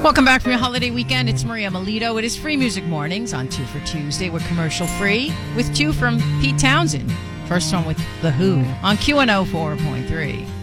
Welcome back from your holiday weekend. It's Maria Melito. It is Free Music Mornings on 2 for Tuesday. We're commercial free with two from Pete Townsend. First one with The Who on QNO 4.3.